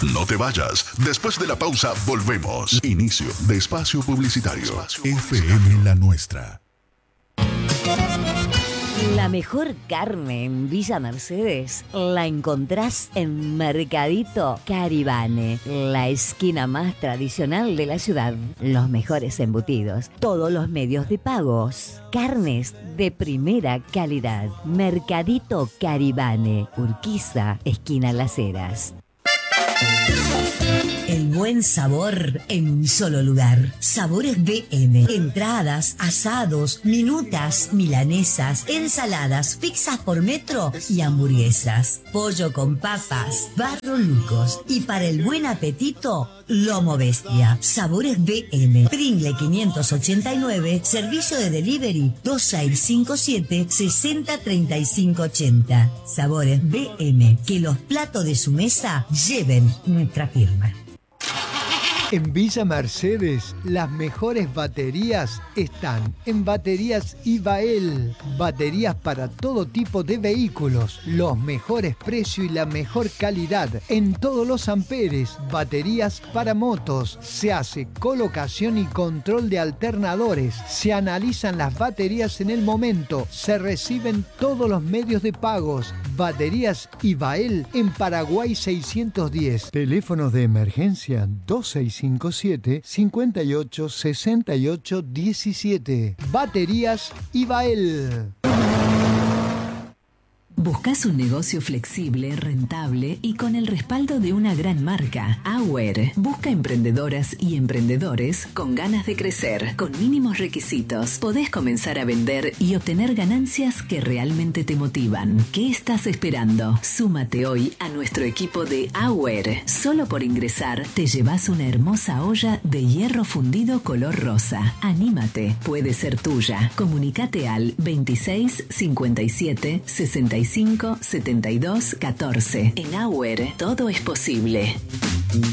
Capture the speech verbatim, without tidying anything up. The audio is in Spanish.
No te vayas. Después de la pausa, volvemos. Inicio de espacio publicitario. Espacio F M La Nuestra. La mejor carne en Villa Mercedes la encontrás en Mercadito Caribane, la esquina más tradicional de la ciudad. Los mejores embutidos, todos los medios de pagos, carnes de primera calidad. Mercadito Caribane, Urquiza, esquina Las Heras. El buen sabor en un solo lugar. Sabores B M. Entradas, asados, minutas, milanesas, ensaladas, pizzas por metro y hamburguesas. Pollo con papas, barro lucos. Y para el buen apetito, lomo bestia. Sabores B M. Pringle quinientos ochenta y nueve. Servicio de delivery dos seis cinco siete, seis cero tres cinco ocho cero. Sabores B M. Que los platos de su mesa lleven nuestra firma. En Villa Mercedes, las mejores baterías están en Baterías Ibael. Baterías para todo tipo de vehículos, los mejores precios y la mejor calidad en todos los amperes. Baterías para motos, se hace colocación y control de alternadores, se analizan las baterías en el momento, se reciben todos los medios de pagos. Baterías Ibael en Paraguay seiscientos diez. Teléfonos de emergencia dos seis cinco siete, cinco ocho, seis ocho uno siete. Baterías Ibael. ¿Buscas un negocio flexible, rentable y con el respaldo de una gran marca? Auer busca emprendedoras y emprendedores con ganas de crecer, con mínimos requisitos. Podés comenzar a vender y obtener ganancias que realmente te motivan. ¿Qué estás esperando? Súmate hoy a nuestro equipo de Auer. Solo por ingresar te llevas una hermosa olla de hierro fundido color rosa. Anímate, puede ser tuya. Comunicate al veintiséis, cincuenta y siete, sesenta y cinco, setenta y dos, catorce. En Auer todo es posible.